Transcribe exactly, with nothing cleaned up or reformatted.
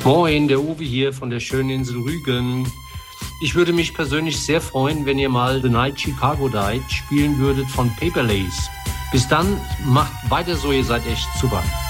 Moin, der Uwe hier von der schönen Insel Rügen. Ich würde mich persönlich sehr freuen, wenn ihr mal The Night Chicago Died spielen würdet von Paper Lace. Bis dann, macht weiter so, ihr seid echt super.